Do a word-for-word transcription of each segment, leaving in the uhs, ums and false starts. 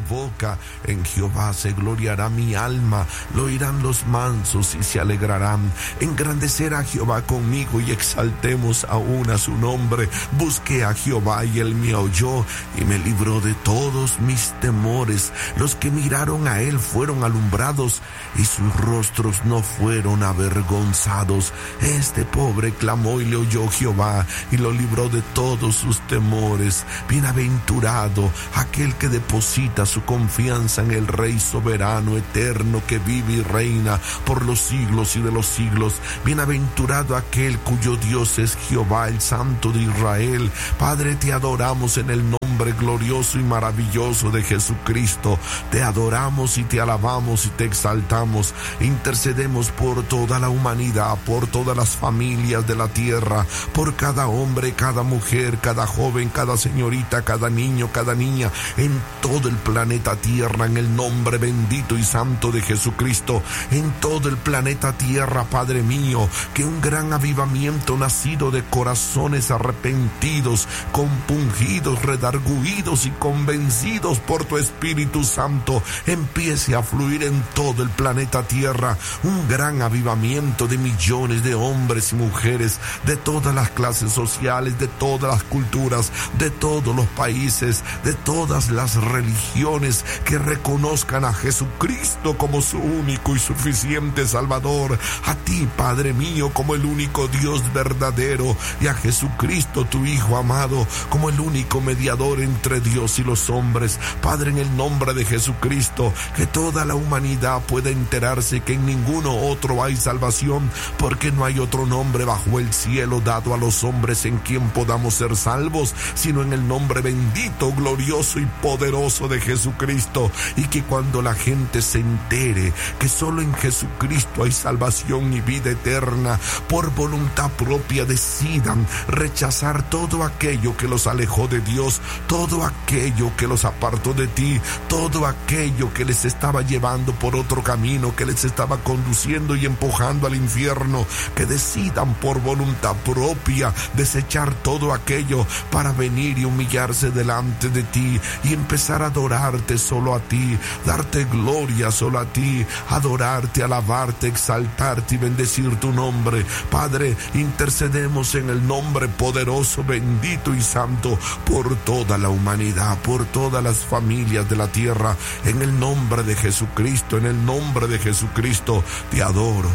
boca. En Jehová se gloriará mi alma, lo oirán los mansos y se alegrarán. Engrandecerá a Jehová conmigo y exaltemos aún a su nombre. Busqué a Jehová y él me oyó y me libró de todos mis temores. Los que miraron a él fueron alumbrados y sus rostros no fueron avergonzados. Este pobre clamó y le oyó Jehová y lo libró de todos sus temores. Bienaventurado aquel que deposita su confianza en el Rey soberano, eterno, que vive y reina por los siglos y de los siglos. Bienaventurado aquel cuyo Dios es Jehová, el Santo de Israel. Padre, te adoramos en el nombre glorioso y maravilloso de Jesucristo. Te adoramos y te alabamos y te exaltamos. Intercedemos por toda la humanidad, por todas las familias de la tierra, por cada hombre, cada mujer, cada joven, cada señorita, cada niño, cada niña, en todo el planeta Tierra, en el nombre bendito y santo de Jesucristo. En todo el planeta Tierra, Padre mío, que un gran avivamiento nacido de corazones arrepentidos, compungidos, redarguidos y convencidos por tu Espíritu Santo, empiece a fluir en todo el planeta Tierra. Un gran avivamiento de millones de hombres y mujeres de todas las clases sociales, de todas las culturas, de todos los países, de todas las religiones, que reconozcan a Jesucristo como su único y suficiente Salvador, a ti, Padre mío, como el único Dios verdadero, y a Jesucristo, tu Hijo amado, como el único mediador entre Dios y los hombres. Padre, en el nombre de Jesucristo, que toda la humanidad pueda enterarse que en ninguno otro hay salvación, porque no hay otro nombre bajo el cielo dado a los hombres en quien podamos ser salvos, sino en el nombre bendito, glorioso y poderoso de Jesucristo. Y que cuando la gente se entere que solo en Jesucristo hay salvación y vida eterna, por voluntad propia decidan rechazar todo aquello que los alejó de Dios, todo aquello que los apartó de ti, todo aquello que les estaba llevando por otro camino, que les estaba conduciendo y empujando al infierno. Que decidan por voluntad propia desechar todo aquello para venir y humillarse delante de ti y empezar a adorarte solo a ti, darte gloria solo a ti, adorarte, alabarte, exaltarte y bendecir tu nombre. Padre, intercedemos en el nombre poderoso, bendito y santo por toda la humanidad, por todas las familias de la tierra, en el nombre de Jesucristo, en el nombre de Jesucristo. Te adoro,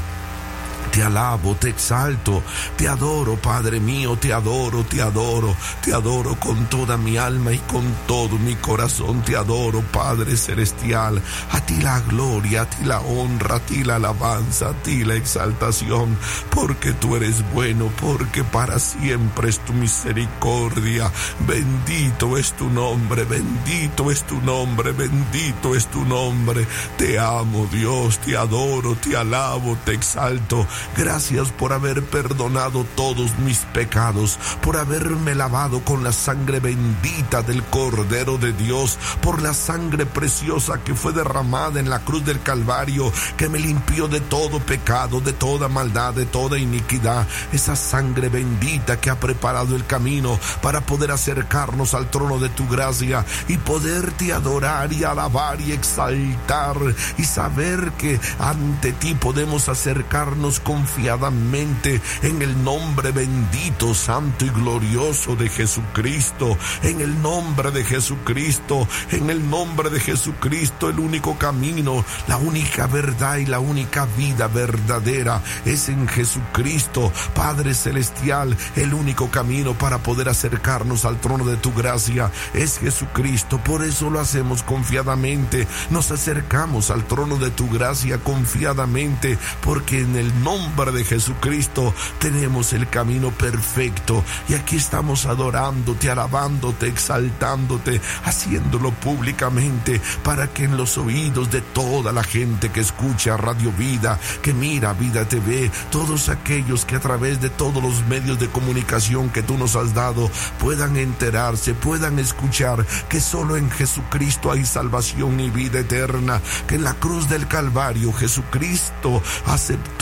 te alabo, te exalto, te adoro, Padre mío, te adoro, te adoro, te adoro con toda mi alma y con todo mi corazón. Te adoro, Padre celestial. A ti la gloria, a ti la honra, a ti la alabanza, a ti la exaltación, porque tú eres bueno, porque para siempre es tu misericordia. Bendito es tu nombre, bendito es tu nombre, bendito es tu nombre. Te amo, Dios, te adoro, te alabo, te exalto. Gracias por haber perdonado todos mis pecados, por haberme lavado con la sangre bendita del Cordero de Dios, por la sangre preciosa que fue derramada en la cruz del Calvario, que me limpió de todo pecado, de toda maldad, de toda iniquidad. Esa sangre bendita que ha preparado el camino para poder acercarnos al trono de tu gracia y poderte adorar y alabar y exaltar y saber que ante ti podemos acercarnos confiadamente en el nombre bendito, santo y glorioso de Jesucristo. En el nombre de Jesucristo, en el nombre de Jesucristo, el único camino, la única verdad y la única vida verdadera es en Jesucristo. Padre celestial, el único camino para poder acercarnos al trono de tu gracia es Jesucristo. Por eso lo hacemos confiadamente, nos acercamos al trono de tu gracia confiadamente, porque en el nombre de Jesucristo tenemos el camino perfecto. Y aquí estamos adorándote, alabándote, exaltándote, haciéndolo públicamente para que en los oídos de toda la gente que escucha Radio Vida, que mira Vida T V, todos aquellos que a través de todos los medios de comunicación que tú nos has dado puedan enterarse, puedan escuchar que solo en Jesucristo hay salvación y vida eterna, que en la cruz del Calvario Jesucristo aceptó todo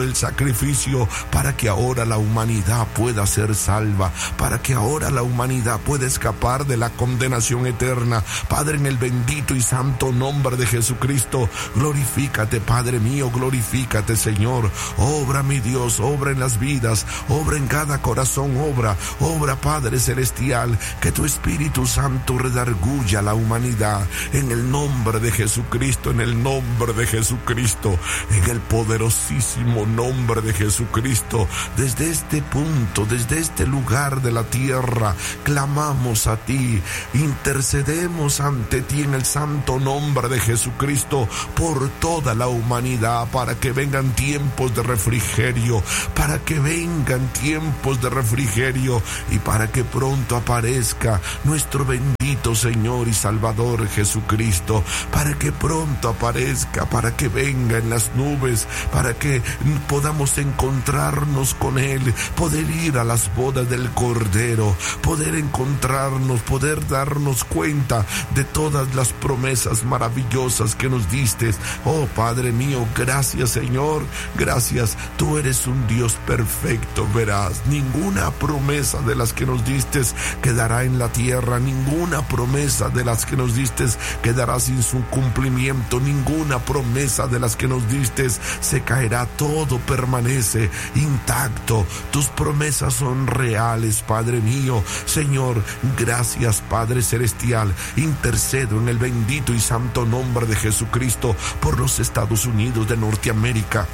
el sacrificio para que ahora la humanidad pueda ser salva, para que ahora la humanidad pueda escapar de la condenación eterna. Padre, en el bendito y santo nombre de Jesucristo, glorifícate, Padre mío, glorifícate, Señor. Obra, mi Dios, obra en las vidas, obra en cada corazón, obra, obra, Padre celestial, que tu Espíritu Santo redarguya a la humanidad, en el nombre de Jesucristo, en el nombre de Jesucristo, en el poderosísimo nombre de Jesucristo. Desde este punto, desde este lugar de la tierra, clamamos a ti, intercedemos ante ti en el santo nombre de Jesucristo por toda la humanidad, para que vengan tiempos de refrigerio, para que vengan tiempos de refrigerio y para que pronto aparezca nuestro bendito Señor y Salvador Jesucristo, para que pronto aparezca, para que venga en las nubes, para que podamos encontrarnos con Él, poder ir a las bodas del Cordero, poder encontrarnos, poder darnos cuenta de todas las promesas maravillosas que nos diste. Oh Padre mío, gracias Señor, gracias. Tú eres un Dios perfecto, verás, ninguna promesa de las que nos diste quedará en la tierra, ninguna promesa de las que nos diste quedará sin su cumplimiento, ninguna promesa de las que nos diste se caerá, todo permanece intacto. Tus promesas son reales, Padre mío. Señor, gracias, Padre celestial. Intercedo en el bendito y santo nombre de Jesucristo por los Estados Unidos de Norteamérica.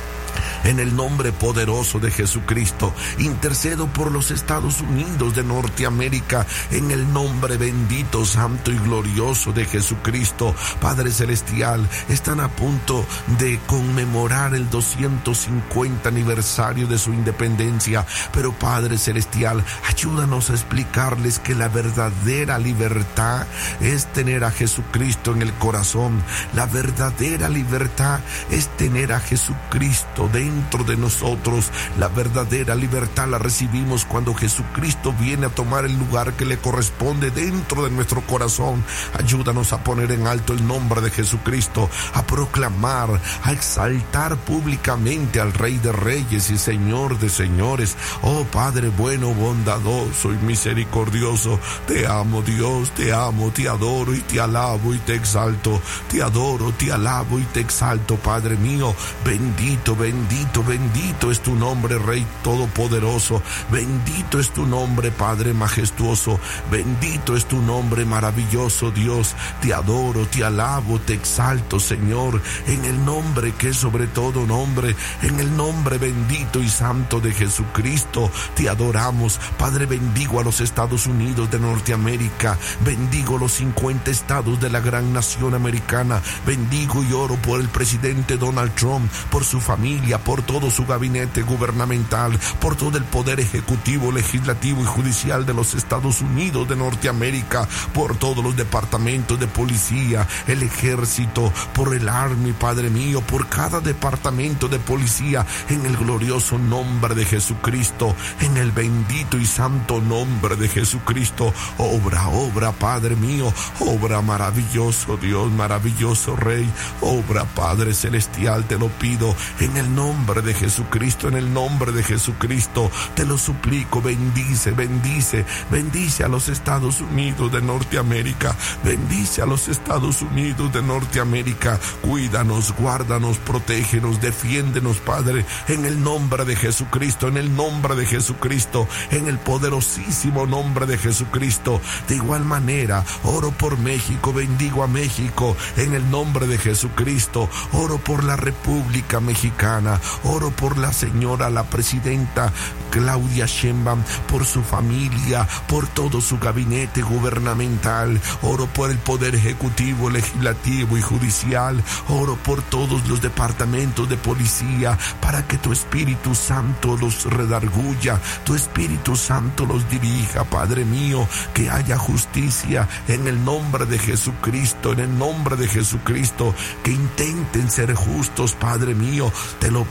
En el nombre poderoso de Jesucristo, intercedo por los Estados Unidos de Norteamérica, en el nombre bendito, santo y glorioso de Jesucristo. Padre celestial, están a punto de conmemorar el doscientos cincuenta aniversario de su independencia, pero Padre celestial, ayúdanos a explicarles que la verdadera libertad es tener a Jesucristo en el corazón. La verdadera libertad es tener a Jesucristo dentro de nosotros. La verdadera libertad la recibimos cuando Jesucristo viene a tomar el lugar que le corresponde dentro de nuestro corazón. Ayúdanos a poner en alto el nombre de Jesucristo, a proclamar, a exaltar públicamente al Rey de Reyes y Señor de Señores. Oh Padre bueno, bondadoso y misericordioso, te amo Dios, te amo, te adoro y te alabo y te exalto. Te adoro, te alabo y te exalto, Padre mío. Bendito, bendito, bendito es tu nombre, Rey Todopoderoso. Bendito es tu nombre, Padre majestuoso. Bendito es tu nombre, maravilloso Dios. Te adoro, te alabo, te exalto, Señor, en el nombre que es sobre todo nombre, en el nombre bendito y santo de Jesucristo. Te adoramos, Padre. Bendigo a los Estados Unidos de Norteamérica. Bendigo los cincuenta estados de la gran nación americana. Bendigo y oro por el presidente Donald Trump, por su familia, por todo su gabinete gubernamental, por todo el poder ejecutivo, legislativo y judicial de los Estados Unidos de Norteamérica, por todos los departamentos de policía, el ejército, por el Army, Padre mío, por cada departamento de policía, en el glorioso nombre de Jesucristo, en el bendito y santo nombre de Jesucristo. Obra, obra, Padre mío, obra, maravilloso Dios, maravilloso Rey, obra, Padre celestial, te lo pido en el nombre de Jesucristo, en el nombre de Jesucristo, te lo suplico. Bendice, bendice, bendice a los Estados Unidos de Norteamérica, bendice a los Estados Unidos de Norteamérica. Cuídanos, guárdanos, protégenos, defiéndenos, Padre, en el nombre de Jesucristo, en el nombre de Jesucristo, en el poderosísimo nombre de Jesucristo. De igual manera, oro por México, bendigo a México, en el nombre de Jesucristo. Oro por la República Mexicana, oro por la señora, la presidenta Claudia Sheinbaum, por su familia, por todo su gabinete gubernamental. Oro por el poder ejecutivo, legislativo y judicial. Oro por todos los departamentos de policía, para que tu Espíritu Santo los redarguya, tu Espíritu Santo los dirija, Padre mío, que haya justicia en el nombre de Jesucristo, en el nombre de Jesucristo, que intenten ser justos, Padre mío. Te lo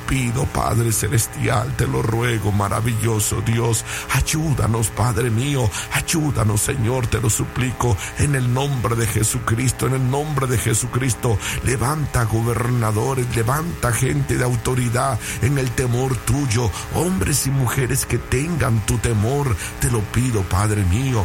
pido, Padre celestial, te lo ruego, maravilloso Dios. Ayúdanos, Padre mío, ayúdanos, Señor, te lo suplico, en el nombre de Jesucristo, en el nombre de Jesucristo. Levanta gobernadores, levanta gente de autoridad en el temor tuyo, hombres y mujeres que tengan tu temor, te lo pido, Padre mío.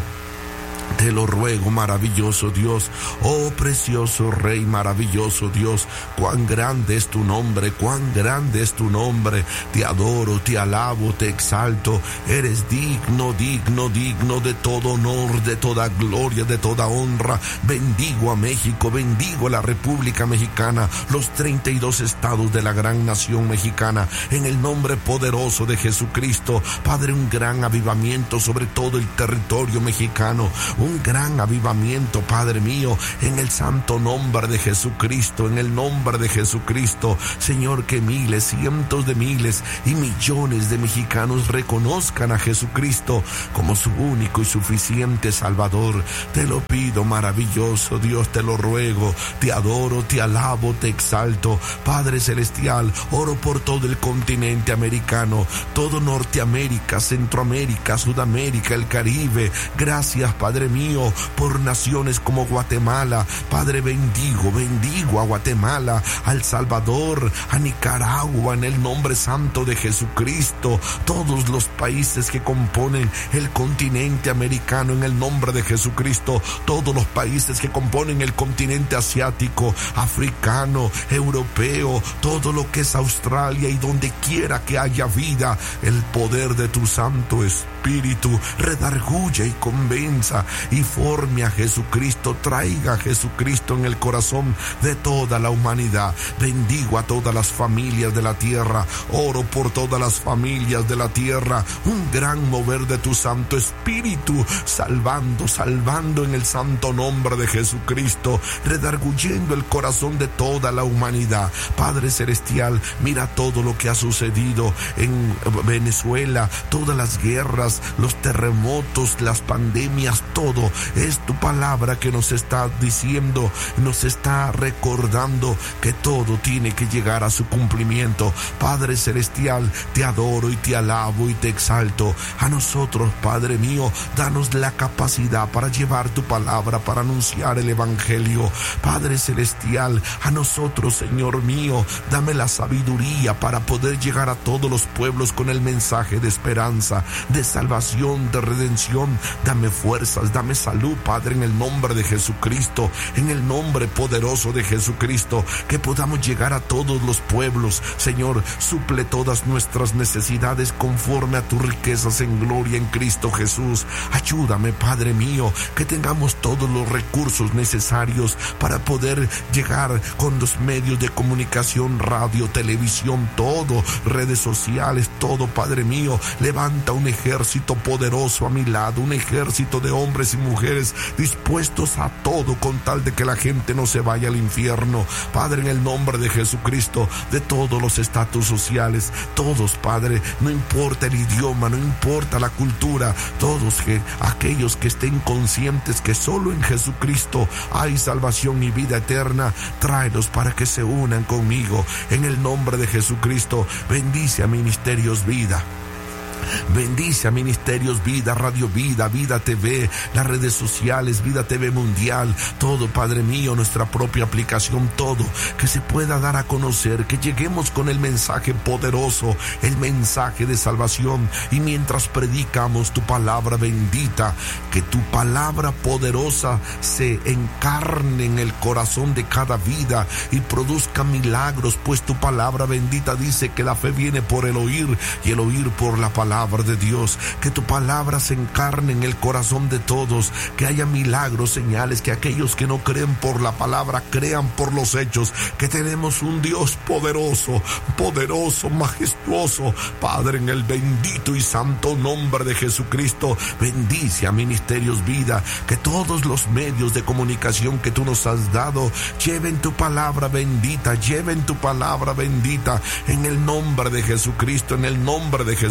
Te lo ruego, maravilloso Dios, oh precioso Rey, maravilloso Dios, cuán grande es tu nombre, cuán grande es tu nombre, te adoro, te alabo, te exalto, eres digno, digno, digno de todo honor, de toda gloria, de toda honra. Bendigo a México, bendigo a la República Mexicana, los treinta y dos estados de la gran nación mexicana, en el nombre poderoso de Jesucristo. Padre, un gran avivamiento sobre todo el territorio mexicano, un gran avivamiento, Padre mío, en el santo nombre de Jesucristo, en el nombre de Jesucristo. Señor, que miles, cientos de miles y millones de mexicanos reconozcan a Jesucristo como su único y suficiente Salvador. Te lo pido, maravilloso Dios, te lo ruego, te adoro, te alabo, te exalto. Padre celestial, oro por todo el continente americano, todo Norteamérica, Centroamérica, Sudamérica, el Caribe. Gracias, Padre mío, por naciones como Guatemala. Padre, bendigo, bendigo a Guatemala, a El Salvador, a Nicaragua, en el nombre santo de Jesucristo. Todos los países que componen el continente americano, en el nombre de Jesucristo. Todos los países que componen el continente asiático, africano, europeo, todo lo que es Australia, y donde quiera que haya vida, el poder de tu Santo Espíritu redarguya y convenza y forme a Jesucristo, traiga a Jesucristo en el corazón de toda la humanidad. Bendigo a todas las familias de la tierra, oro por todas las familias de la tierra, un gran mover de tu Santo Espíritu, salvando, salvando en el santo nombre de Jesucristo, redarguyendo el corazón de toda la humanidad. Padre celestial, mira todo lo que ha sucedido en Venezuela, todas las guerras, los terremotos, las pandemias, todo. Es tu palabra que nos está diciendo, nos está recordando que todo tiene que llegar a su cumplimiento. Padre celestial, te adoro y te alabo y te exalto. A nosotros, Padre mío, danos la capacidad para llevar tu palabra, para anunciar el evangelio. Padre celestial, a nosotros, Señor mío, dame la sabiduría para poder llegar a todos los pueblos con el mensaje de esperanza, de salvación, de redención. Dame fuerzas, dame salud, Padre, en el nombre de Jesucristo, en el nombre poderoso de Jesucristo, que podamos llegar a todos los pueblos. Señor, suple todas nuestras necesidades conforme a tus riquezas en gloria en Cristo Jesús. Ayúdame, Padre mío, que tengamos todos los recursos necesarios para poder llegar con los medios de comunicación, radio, televisión, todo, redes sociales, todo, Padre mío. Levanta un ejército poderoso a mi lado, un ejército de hombres y mujeres dispuestos a todo con tal de que la gente no se vaya al infierno. Padre, en el nombre de Jesucristo, de todos los estatus sociales, todos, Padre, no importa el idioma, no importa la cultura, todos que, aquellos que estén conscientes que solo en Jesucristo hay salvación y vida eterna, tráelos para que se unan conmigo. En el nombre de Jesucristo, bendice a Ministerios Vida. Bendice a Ministerios Vida, Radio Vida, Vida T V, las redes sociales, Vida T V Mundial, todo, Padre mío, nuestra propia aplicación, todo, que se pueda dar a conocer, que lleguemos con el mensaje poderoso, el mensaje de salvación. Y mientras predicamos tu palabra bendita, que tu palabra poderosa se encarne en el corazón de cada vida y produzca milagros, pues tu palabra bendita dice que la fe viene por el oír y el oír por la palabra de Dios. Que tu palabra se encarne en el corazón de todos, que haya milagros, señales, que aquellos que no creen por la palabra crean por los hechos, que tenemos un Dios poderoso, poderoso, majestuoso. Padre, en el bendito y santo nombre de Jesucristo, bendice a Ministerios Vida, que todos los medios de comunicación que tú nos has dado lleven tu palabra bendita, lleven tu palabra bendita, en el nombre de Jesucristo, en el nombre de Jesucristo.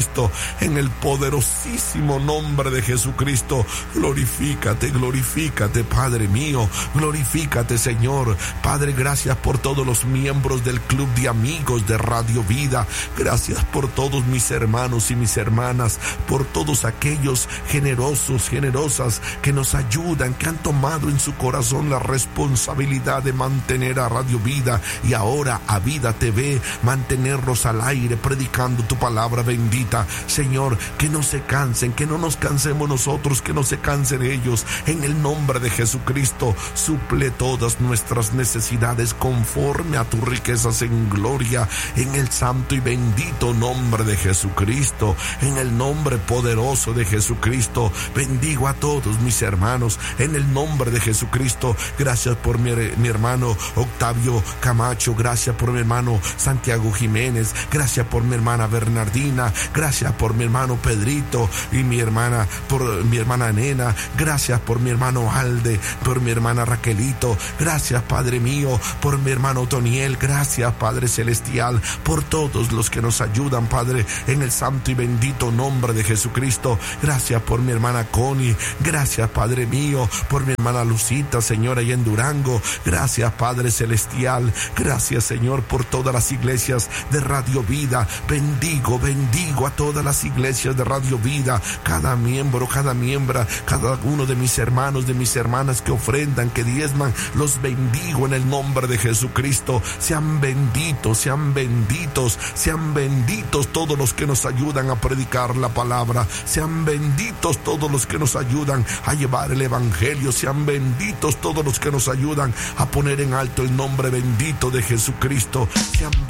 Jesucristo, en el poderosísimo nombre de Jesucristo. Glorifícate, glorifícate, Padre mío, glorifícate, Señor. Padre, gracias por todos los miembros del Club de Amigos de Radio Vida. Gracias por todos mis hermanos y mis hermanas, por todos aquellos generosos, generosas que nos ayudan, que han tomado en su corazón la responsabilidad de mantener a Radio Vida y ahora a Vida T V, mantenerlos al aire predicando tu palabra bendita. Señor, que no se cansen, que no nos cansemos nosotros, que no se cansen ellos. En el nombre de Jesucristo, suple todas nuestras necesidades conforme a tus riquezas en gloria, en el santo y bendito nombre de Jesucristo, en el nombre poderoso de Jesucristo. Bendigo a todos mis hermanos en el nombre de Jesucristo. Gracias por mi, mi hermano Octavio Camacho, gracias por mi hermano Santiago Jiménez, gracias por mi hermana Bernardina, gracias por mi hermano Pedrito y mi hermana, por mi hermana Nena, gracias por mi hermano Alde, por mi hermana Raquelito, gracias Padre mío, por mi hermano Toniel, gracias Padre Celestial, por todos los que nos ayudan, Padre, en el santo y bendito nombre de Jesucristo. Gracias por mi hermana Connie, gracias Padre mío, por mi hermana Lucita, Señora, allá en Durango, gracias Padre Celestial, gracias Señor por todas las iglesias de Radio Vida. Bendigo, bendigo a todas las iglesias de Radio Vida, cada miembro, cada miembra, cada uno de mis hermanos, de mis hermanas que ofrendan, que diezman, los bendigo en el nombre de Jesucristo. Sean benditos, sean benditos, sean benditos todos los que nos ayudan a predicar la palabra, sean benditos todos los que nos ayudan a llevar el evangelio, sean benditos todos los que nos ayudan a poner en alto el nombre bendito de Jesucristo, sean